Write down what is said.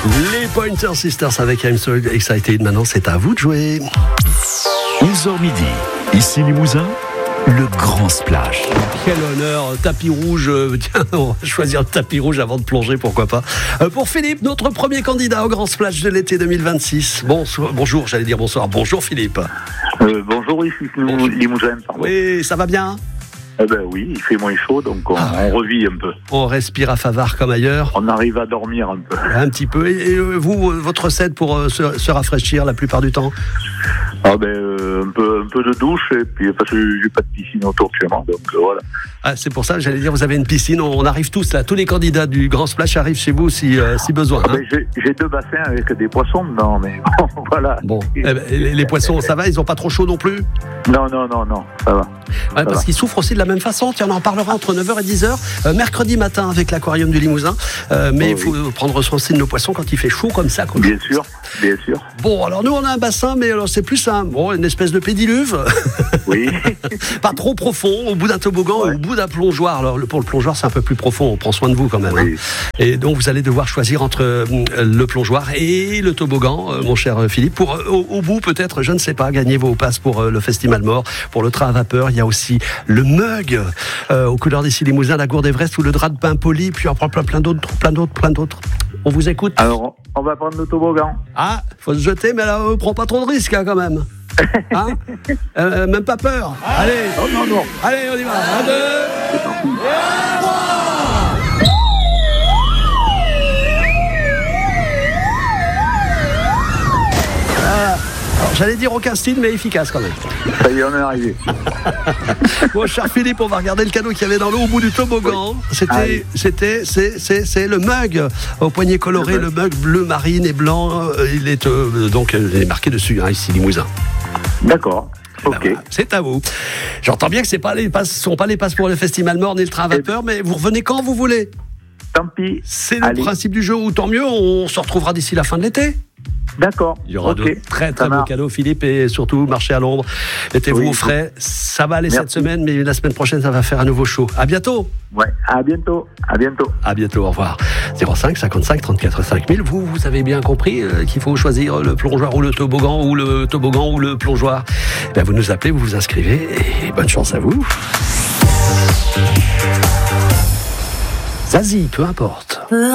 Les Pointer Sisters avec I'm So Excited. Maintenant, c'est à vous de jouer. 11h midi, ici Limousin, le grand splash. Quel honneur, tapis rouge. Tiens, on va choisir le tapis rouge avant de plonger, pourquoi pas. Pour Philippe, notre premier candidat au grand splash de l'été 2026. Bonjour, j'allais dire bonsoir. Bonjour Philippe. Bonjour, ici Limousin. Pardon. Oui, ça va bien ? Oui, il fait moins chaud, donc on revit un peu. On respire à Favard comme ailleurs. On arrive à dormir un peu. Un petit peu. Et vous, votre recette pour se rafraîchir la plupart du temps ? Un peu de douche, et puis parce que j'ai pas de piscine autour de chez moi, donc voilà. Ah, c'est pour ça, j'allais dire, vous avez une piscine, on arrive tous là, tous les candidats du Grand Splash arrivent chez vous si besoin. Hein. J'ai 2 bassins avec des poissons dedans, mais bon, voilà. Bon, les poissons, ça va, ils ont pas trop chaud non plus ? Non, ça va. Ouais, parce qu'ils souffrent aussi de la même façon. Tiens, on en parlera entre 9h et 10h, mercredi matin avec l'aquarium du Limousin. Mais il faut prendre soin aussi de nos poissons quand il fait chaud comme ça. Bien sûr. Bon, alors nous, on a un bassin, mais alors c'est plus une espèce de pédiluve. Oui. Pas trop profond, au bout d'un toboggan, au bout d'un plongeoir. Alors pour le plongeoir, c'est un peu plus profond, on prend soin de vous quand même. Oui. Hein. Et donc vous allez devoir choisir entre le plongeoir et le toboggan, mon cher Philippe, pour au bout peut-être, je ne sais pas, gagner vos passes pour le Festival Mort, pour le train à vapeur. Il y a aussi le mug aux couleurs d'ici Limousin, la gourde d'Everest ou le drap de pain poli, puis on prend plein d'autres. On vous écoute. Alors, on va prendre le toboggan. Ah, faut se jeter, mais là, prends pas trop de risques quand même. Hein même pas peur. Allez. Oh, non. Allez, on y va. 1, 2, et 3. J'allais dire aucun style, mais efficace quand même. Ça y est, on est arrivé. Bon, cher Philippe, on va regarder le cadeau qu'il y avait dans l'eau au bout du toboggan. C'est le mug au poignet coloré, le mug bleu marine et blanc. Il est il est marqué dessus, ici Limousin. D'accord. Ok. Voilà, c'est à vous. J'entends bien que ce ne sont pas les passes pour le Festival Mort ni le train à vapeur, mais vous revenez quand vous voulez. Tant pis. C'est le principe du jeu, ou tant mieux, on se retrouvera d'ici la fin de l'été. D'accord. Il y aura de très beaux cadeaux, Philippe, et surtout marchez à l'ombre. Mettez-vous au frais. Ça va aller cette semaine, mais la semaine prochaine, ça va faire un nouveau show. À bientôt. Ouais, à bientôt. À bientôt, au revoir. 05 55 34 5000. Vous avez bien compris qu'il faut choisir le plongeoir ou le toboggan ou le plongeoir. Vous nous appelez, vous vous inscrivez et bonne chance à vous. Zazie, peu importe.